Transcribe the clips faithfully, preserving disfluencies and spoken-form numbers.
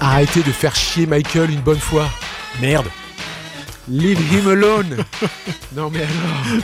Arrêtez de faire chier Michael une bonne fois. Merde. Leave him alone. Non mais alors.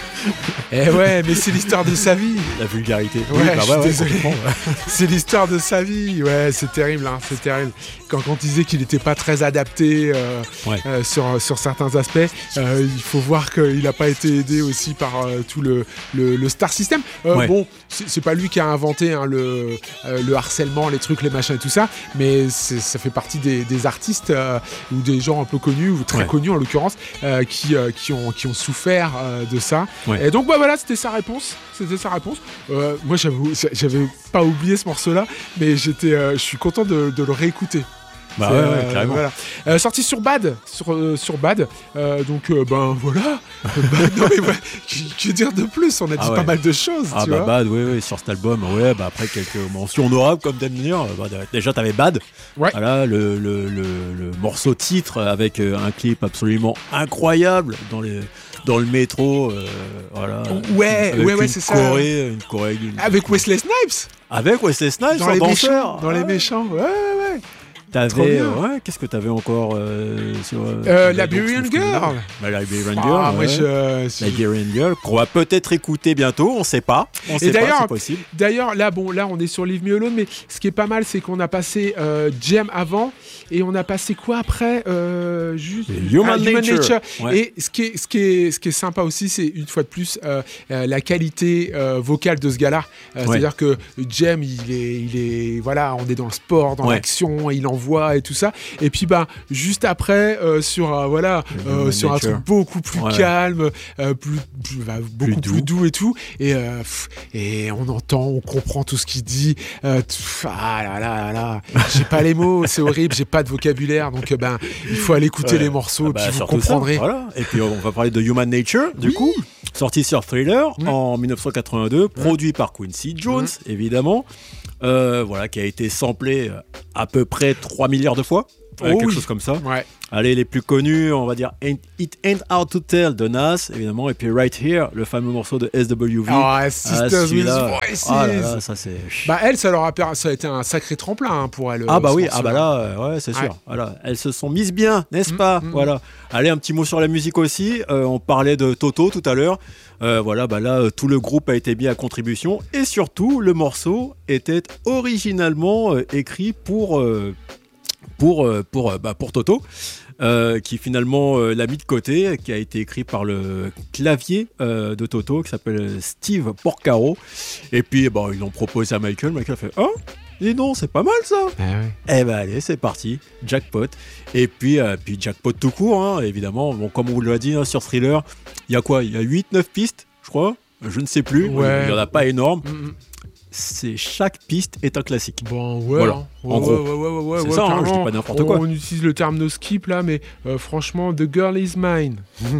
Eh ouais, mais c'est l'histoire de sa vie. La vulgarité. Ouais, oui, bah je suis ouais, ouais, désolé. ouais. C'est l'histoire de sa vie. Ouais, c'est terrible, hein, c'est terrible. Quand, quand on disait qu'il n'était pas très adapté euh, Ouais. euh, sur, sur certains aspects, euh, il faut voir qu'il n'a pas été aidé aussi par euh, tout le, le, le star system. Euh, Ouais. Bon, c'est, c'est pas lui qui a inventé hein, le, euh, le harcèlement, les trucs, les machins et tout ça, mais c'est, ça fait partie des, des artistes euh, ou des gens un peu connus ou très Ouais. connus en l'occurrence euh, qui, euh, qui, ont, qui ont souffert euh, de ça. Ouais. Et donc bah voilà, c'était sa réponse. C'était sa réponse. Euh, moi j'avoue, j'avais pas oublié ce morceau-là, mais j'étais, euh, je suis content de, de le réécouter. Bah C'est, ouais, ouais, euh, carrément. voilà. Euh, sorti sur Bad, sur, euh, sur Bad. Euh, donc euh, ben voilà. Bad, non mais ouais, que, que dire de plus? On a dit Ah ouais. pas mal de choses. Ah tu bah vois. Bad, oui, oui, sur cet album, ouais, bah après quelques mentions honorables comme t'aimes dire. Bah, déjà t'avais Bad, Ouais. voilà, le, le, le, le morceau titre avec euh, un clip absolument incroyable dans les dans le métro, euh, voilà. Ouais, avec ouais, ouais, une c'est ça. Corée, une Corée, une- Avec Wesley Snipes avec Wesley Snipes dans en les danseur. méchants. Dans les Ouais. méchants. Ouais, ouais, ouais. Trop T'avais, bien. euh, ouais, qu'est-ce que t'avais encore euh, sur euh, Euh, bah, Liberian donc, Girl. Bah, Liberian Ah, Girl, moi ouais. je. Liberian Girl, qu'on va peut-être écouter bientôt, on sait pas. On sait pas, d'ailleurs- c'est possible. D'ailleurs, là, bon, là, on est sur Leave Me Alone, mais ce qui est pas mal, c'est qu'on a passé euh, Jam avant et on a passé quoi après euh, juste Human Nature. Ouais. Et ce qui est, ce qui est, ce qui est sympa aussi, c'est une fois de plus euh, euh, la qualité euh, vocale de ce gars-là. Euh, Ouais. C'est-à-dire que Jam, il est, il est, voilà, on est dans le sport, dans Ouais. l'action, il envoie et tout ça. Et puis, bah, juste après, euh, sur, euh, voilà, euh, Human sur un Nature. truc beaucoup plus Ouais. calme, euh, plus, plus- bah, beaucoup doux. plus doux et tout. Et, euh, pff, et on entend, on comprend tout ce qu'il dit. Euh, pff, ah là là là là, j'ai pas les mots, c'est horrible, j'ai pas de vocabulaire. Donc, euh, ben, il faut aller écouter Ouais. les morceaux, Ah et bah, puis vous surtout comprendrez. ça, voilà. Et puis on va parler de Human Nature, du Oui. coup, sorti sur Thriller Mm. en dix-neuf cent quatre-vingt-deux, produit par Quincy Jones, évidemment, euh, voilà, qui a été samplé euh, à peu près trois milliards de fois, euh, Oh quelque oui. chose comme ça. Ouais. Allez, les plus connus, on va dire Ain't- It Ain't Hard to Tell de Nas, évidemment, et puis Right Here, le fameux morceau de S W V. Ah, Sisters with celui-là, Voices. ah là là, ça c'est. Bah, elle, ça leur a, per- ça a été un sacré tremplin hein, pour elle. Ah euh, bah ce oui, morceau-là. ah bah là, euh, ouais, c'est sûr. Ouais. Voilà, elles se sont mises bien, n'est-ce Mm, pas mm. Voilà. Allez, un petit mot sur la musique aussi. Euh, on parlait de Toto tout à l'heure. Euh, voilà, bah là, euh, tout le groupe a été mis à contribution et surtout, le morceau était originalement euh, écrit pour euh, pour euh, pour euh, bah, pour Toto. Euh, qui finalement euh, l'a mis de côté, qui a été écrit par le clavier euh, de Toto, qui s'appelle Steve Porcaro. Et puis, bon, ils l'ont proposé à Michael. Michael a fait « Ah, dis donc, c'est pas mal ça !» Ah ouais. Eh ben allez, c'est parti, jackpot. Et puis, euh, puis jackpot tout court, hein, évidemment. Bon, comme on vous l'a dit hein, sur Thriller, il y a quoi ? Il y a huit neuf pistes, je crois. Je ne sais plus. Ouais. Il n'y en a pas énorme. Mm, mm. C'est, chaque piste est un classique. Bon, ouais. Voilà, hein. en Ouais, gros. ouais, ouais, ouais, ouais, C'est ouais, ça, hein, je carrément. dis pas n'importe on, quoi. On utilise le terme no skip là, mais euh, franchement, The Girl Is Mine,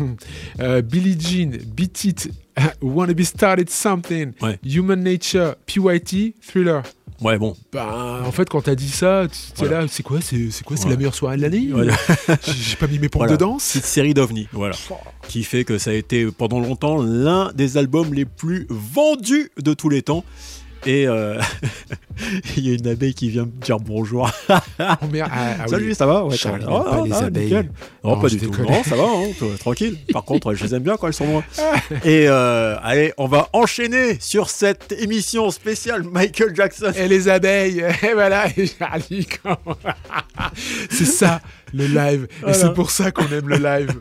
euh, Billie Jean, Beat It, Wanna Be Started Something, Ouais. Human Nature, P Y T, Thriller. Ouais, bon. Bah, en fait, quand t'as dit ça, tu t'es Voilà. là, c'est quoi C'est, c'est quoi C'est Ouais. la meilleure soirée de l'année Voilà. J'ai j'ai pas mis mes pompes Voilà. de danse Petite série d'ovnis, voilà. Qui fait que ça a été pendant longtemps l'un des albums les plus vendus de tous les temps. Et euh, il y a une abeille qui vient me dire bonjour. Oh, merde. Ah, ah oui. Salut, ça va ouais, Charlie ça va. n'aime pas Ah, les ah, abeilles. nickel. Non, Non, pas je du tout. déconne. Non, ça va, hein, toi, tranquille. Par contre, je les aime bien quand elles sont loin. Et euh, allez, on va enchaîner sur cette émission spéciale Michael Jackson. Et les abeilles, et voilà, et Charlie, comment- c'est ça le live, Voilà. et c'est pour ça qu'on aime le live.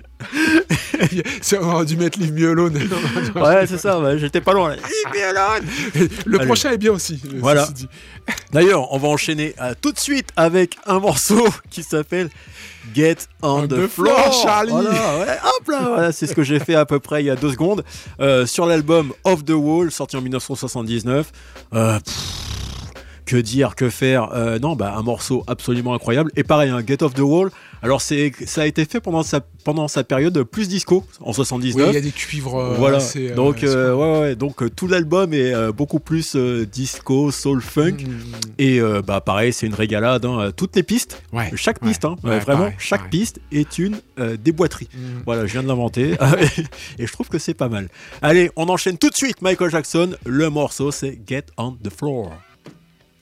C'est- on aurait dû mettre Leave Me Alone. Non, non, Ouais, c'est ça, ouais, j'étais pas loin. Là. Leave me alone. le Allez. prochain est bien aussi. euh, Voilà. ceci dit. D'ailleurs, on va enchaîner euh, tout de suite avec un morceau qui s'appelle Get on, On the, the floor, floor, Charlie. Voilà, ouais, hop là, voilà, c'est ce que j'ai fait à peu près il y a deux secondes euh, sur l'album Off the Wall, sorti en dix-neuf cent soixante-dix-neuf. Euh, pff, que dire, que faire euh, Non, bah un morceau absolument incroyable. Et pareil, hein, Get Off the Wall. Alors c'est, ça a été fait pendant sa pendant sa période plus disco en Oui, soixante-dix-neuf. il y a des cuivres. euh, Voilà, assez, euh, donc, euh, assez- ouais, ouais, donc euh, tout l'album est euh, beaucoup plus euh, disco, soul, funk. Mm. Et euh, bah pareil, c'est une régalade. Hein, toutes les pistes, Ouais. chaque Ouais. piste, hein, Ouais, euh, vraiment, pareil, chaque pareil. piste est une euh, déboîterie. Mm. Voilà, je viens de l'inventer et je trouve que c'est pas mal. Allez, on enchaîne tout de suite. Michael Jackson, le morceau c'est Get on the Floor.